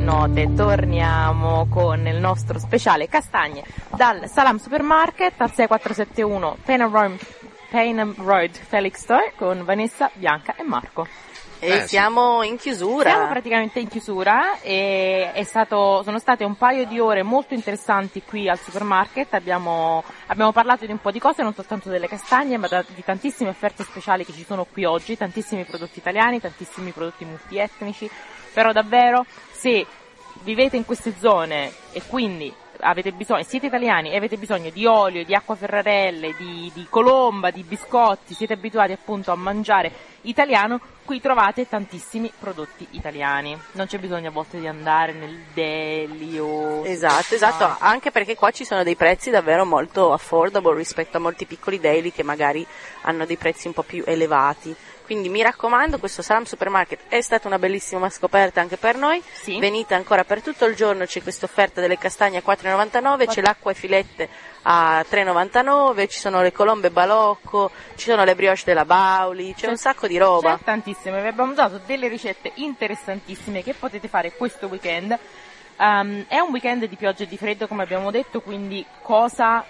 note. Torniamo con il nostro speciale castagne dal Salam Supermarket al 6471 Panem Road Felix Store con Vanessa, Bianca e Marco. E siamo in chiusura. Siamo praticamente in chiusura e sono state un paio di ore molto interessanti qui al supermarket. Abbiamo parlato di un po' di cose, non soltanto delle castagne, ma di tantissime offerte speciali che ci sono qui oggi, tantissimi prodotti italiani, tantissimi prodotti multietnici. Però davvero, se vivete in queste zone e quindi siete italiani e avete bisogno di olio, di acqua Ferrarelle, di colomba, di biscotti, siete abituati appunto a mangiare italiano, qui trovate tantissimi prodotti italiani. Non c'è bisogno a volte di andare nel deli o... Esatto, anche perché qua ci sono dei prezzi davvero molto affordable rispetto a molti piccoli deli che magari hanno dei prezzi un po' più elevati. Quindi mi raccomando, questo Salam Supermarket è stata una bellissima scoperta anche per noi. Sì. Venite ancora per tutto il giorno, c'è questa offerta delle castagne a 4,99, c'è l'acqua e filette a 3,99, ci sono le colombe balocco, ci sono le brioche della Bauli, c'è un sacco di roba. C'è tantissime, vi abbiamo dato delle ricette interessantissime che potete fare questo weekend. È un weekend di pioggia e di freddo, come abbiamo detto, quindi cosa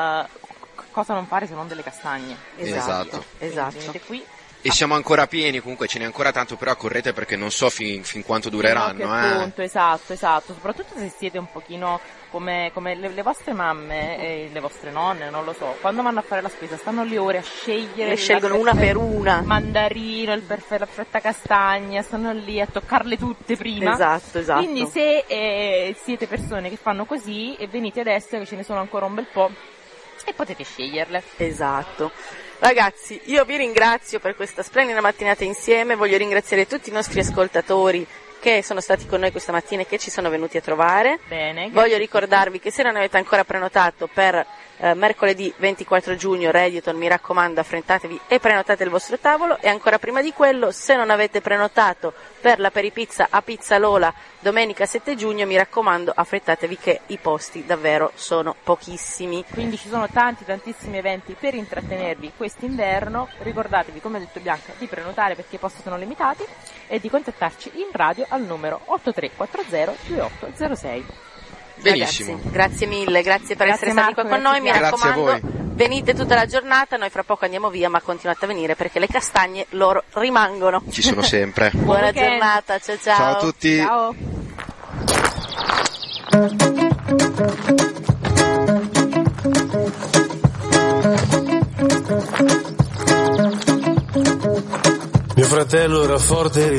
non fare se non delle castagne? Esatto. Venite qui. E siamo ancora pieni, comunque ce n'è ancora tanto, però correte perché non so fin quanto dureranno. Punto, esatto, soprattutto se siete un pochino come le vostre mamme e le vostre nonne, non lo so, quando vanno a fare la spesa stanno lì ore a scegliere, le scelgono una per una, mandarino, la fretta castagna, stanno lì a toccarle tutte prima. Esatto. Quindi se siete persone che fanno così e venite adesso che ce ne sono ancora un bel po' e potete sceglierle. Esatto. Ragazzi, io vi ringrazio per questa splendida mattinata insieme, voglio ringraziare tutti i nostri ascoltatori che sono stati con noi questa mattina e che ci sono venuti a trovare. Bene. Voglio ricordarvi che se non avete ancora prenotato per mercoledì 24 giugno Radioton, mi raccomando, affrettatevi e prenotate il vostro tavolo, e ancora prima di quello, se non avete prenotato per la peripizza a Pizza Lola domenica 7 giugno, mi raccomando, affrettatevi che i posti davvero sono pochissimi. Quindi ci sono tantissimi eventi per intrattenervi quest'inverno. Ricordatevi, come ha detto Bianca, di prenotare perché i posti sono limitati e di contattarci in radio al numero 8340 2806. Benissimo. Ragazzi, grazie mille, grazie per essere stati qua con noi, mi raccomando, venite tutta la giornata, noi fra poco andiamo via, ma continuate a venire perché le castagne loro rimangono. Ci sono sempre. Buona giornata, ciao. Ciao a tutti. Ciao. Mio fratello era forte